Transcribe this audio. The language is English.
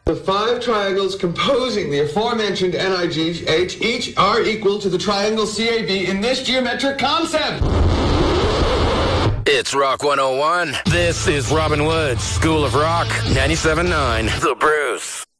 The 5 triangles composing the aforementioned NIGH each are equal to the triangle CAB in this geometric concept. It's Rock 101. This is Robin Woods, School of Rock, 97.9, The Bruce.